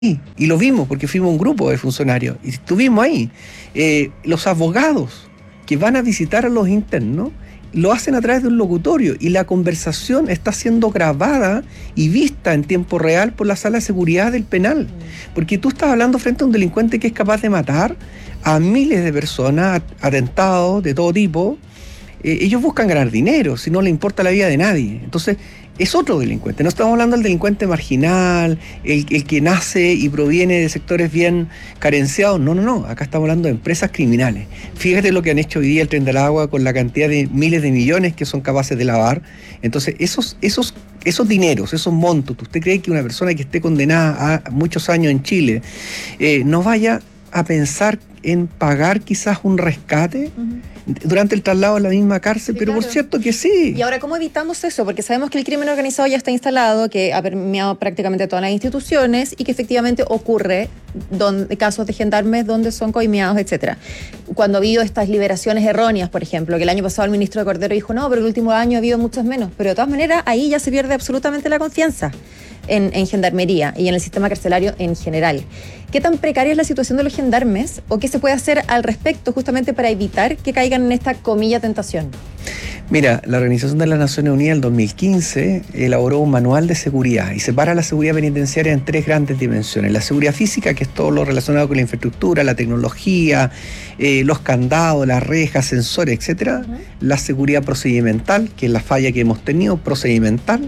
y lo vimos porque fuimos un grupo de funcionarios y estuvimos ahí. Los abogados que van a visitar a los internos lo hacen a través de un locutorio y la conversación está siendo grabada y vista en tiempo real por la sala de seguridad del penal. Porque tú estás hablando frente a un delincuente que es capaz de matar a miles de personas, atentados de todo tipo. Ellos buscan ganar dinero, si no le importa la vida de nadie. Entonces, es otro delincuente. No estamos hablando del delincuente marginal, el que nace y proviene de sectores bien carenciados. No. Acá estamos hablando de empresas criminales. Fíjate lo que han hecho hoy día el Tren del Agua con la cantidad de miles de millones que son capaces de lavar. Entonces, esos dineros, esos montos, ¿usted cree que una persona que esté condenada a muchos años en Chile no vaya a pensar en pagar quizás un rescate durante el traslado a la misma cárcel? Sí, pero claro. Por cierto que sí. Y ahora, ¿cómo evitamos eso? Porque sabemos que el crimen organizado ya está instalado, que ha permeado prácticamente todas las instituciones y que efectivamente ocurre casos de gendarmes donde son coimeados, etcétera. Cuando ha habido estas liberaciones erróneas, por ejemplo, que el año pasado el ministro de Cordero dijo, no, pero el último año ha habido muchos menos. Pero de todas maneras, ahí ya se pierde absolutamente la confianza en gendarmería y en el sistema carcelario en general. ¿Qué tan precaria es la situación de los gendarmes o qué se puede hacer al respecto justamente para evitar que caigan en esta comilla tentación? Mira, la Organización de las Naciones Unidas en el 2015 elaboró un manual de seguridad y separa la seguridad penitenciaria en 3 grandes dimensiones. La seguridad física, que es todo lo relacionado con la infraestructura, la tecnología, los candados, las rejas, sensores, etcétera. La seguridad procedimental, que es la falla que hemos tenido, procedimental.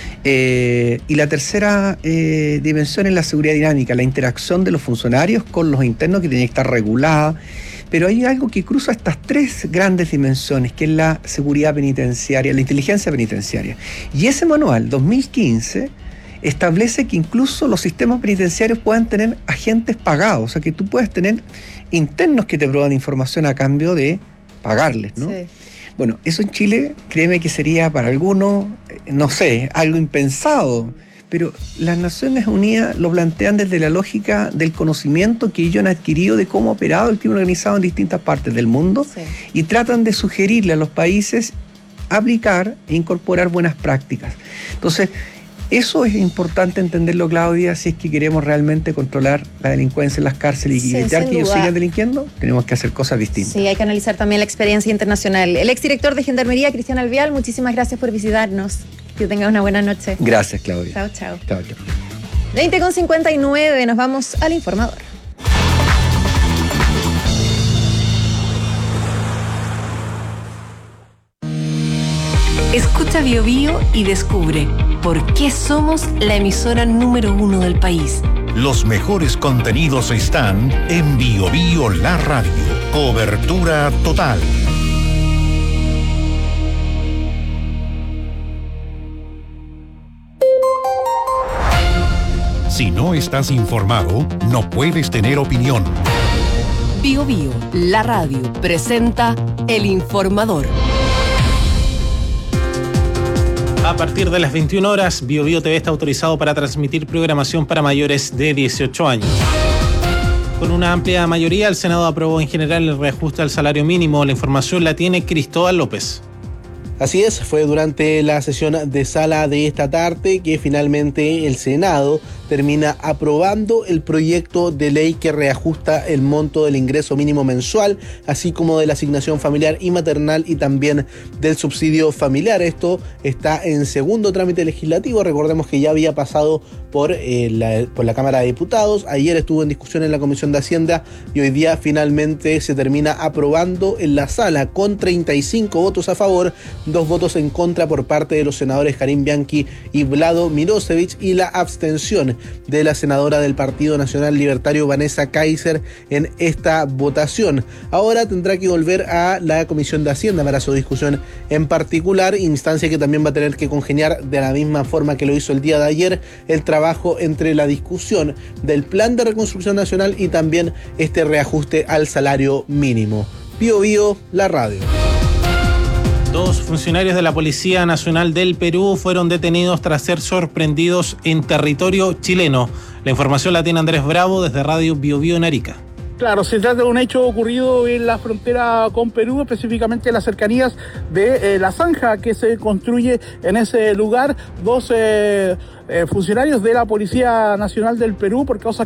Y la tercera dimensión es la seguridad dinámica, la interacción de los funcionarios con los internos, que tiene que estar regulada. Pero hay algo que cruza estas 3 grandes dimensiones, que es la seguridad penitenciaria, la inteligencia penitenciaria. Y ese manual, 2015, establece que incluso los sistemas penitenciarios puedan tener agentes pagados, o sea que tú puedes tener internos que te prueban información a cambio de pagarles, ¿no? Sí. Bueno, eso en Chile, créeme que sería para algunos, no sé, algo impensado. Pero las Naciones Unidas lo plantean desde la lógica del conocimiento que ellos han adquirido de cómo ha operado el crimen organizado en distintas partes del mundo, sí. Y tratan de sugerirle a los países aplicar e incorporar buenas prácticas. Entonces, eso es importante entenderlo, Claudia, si es que queremos realmente controlar la delincuencia en las cárceles y evitar que ellos sigan delinquiendo, tenemos que hacer cosas distintas. Sí, hay que analizar también la experiencia internacional. El exdirector de Gendarmería, Cristian Alvear, muchísimas gracias por visitarnos. Que tengas una buena noche. Gracias, Claudia. Chao. 20:59, nos vamos al informador. Escucha Bio Bio y descubre por qué somos la emisora número 1 del país. Los mejores contenidos están en Bio Bio La Radio. Cobertura total. Si no estás informado, no puedes tener opinión. Bio Bio, la radio, presenta El Informador. A partir de las 21 horas, Bio Bio TV está autorizado para transmitir programación para mayores de 18 años. Con una amplia mayoría, el Senado aprobó en general el reajuste al salario mínimo. La información la tiene Cristóbal López. Así es, fue durante la sesión de sala de esta tarde que finalmente el Senado termina aprobando el proyecto de ley que reajusta el monto del ingreso mínimo mensual, así como de la asignación familiar y maternal y también del subsidio familiar. Esto está en segundo trámite legislativo. Recordemos que ya había pasado por la Cámara de Diputados. Ayer estuvo en discusión en la Comisión de Hacienda y hoy día finalmente se termina aprobando en la sala con 35 votos a favor, 2 votos en contra por parte de los senadores Karim Bianchi y Vlado Mirosevic y la abstención de la senadora del Partido Nacional Libertario Vanessa Kaiser en esta votación. Ahora tendrá que volver a la Comisión de Hacienda para su discusión en particular, instancia que también va a tener que congeniar de la misma forma que lo hizo el día de ayer el trabajo entre la discusión del Plan de Reconstrucción Nacional y también este reajuste al salario mínimo. Bio Bio, la radio. 2 funcionarios de la Policía Nacional del Perú fueron detenidos tras ser sorprendidos en territorio chileno. La información la tiene Andrés Bravo desde Radio Bio Bio en Arica. Claro, se trata de un hecho ocurrido en la frontera con Perú, específicamente en las cercanías de la zanja que se construye en ese lugar. Dos funcionarios de la Policía Nacional del Perú, por causas